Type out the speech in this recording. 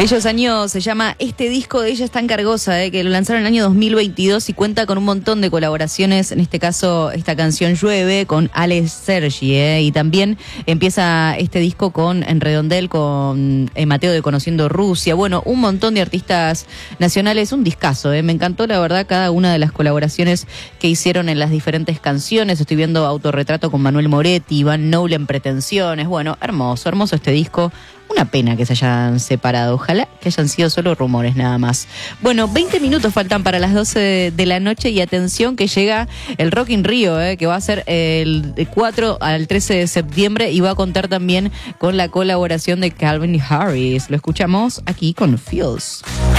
Bellos Años se llama este disco de Ella es tan cargosa, que lo lanzaron en el año 2022 y cuenta con un montón de colaboraciones, en este caso esta canción Llueve con Alex Sergi, y también empieza este disco con En Redondel, con Mateo de Conociendo Rusia, bueno, un montón de artistas nacionales, un discazo, me encantó la verdad cada una de las colaboraciones que hicieron en las diferentes canciones. Estoy viendo Autorretrato con Manuel Moretti, Iván Noble en Pretensiones, bueno, hermoso, hermoso este disco. Una pena que se hayan separado. Ojalá que hayan sido solo rumores nada más. Bueno, 20 minutos faltan para las 12 de la noche y atención que llega el Rock in Rio, que va a ser el 4 al 13 de septiembre y va a contar también con la colaboración de Calvin Harris. Lo escuchamos aquí con Feels.